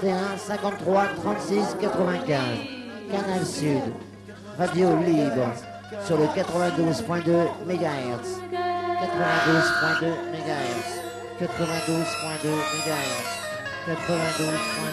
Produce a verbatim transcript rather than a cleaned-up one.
et un, cinquante-trois, trente-six, quatre-vingt-quinze. Canal Sud, radio libre sur le quatre-vingt-douze point deux mégahertz. quatre-vingt-douze point deux mégahertz. quatre-vingt-douze point deux mégahertz. quatre-vingt-douze point deux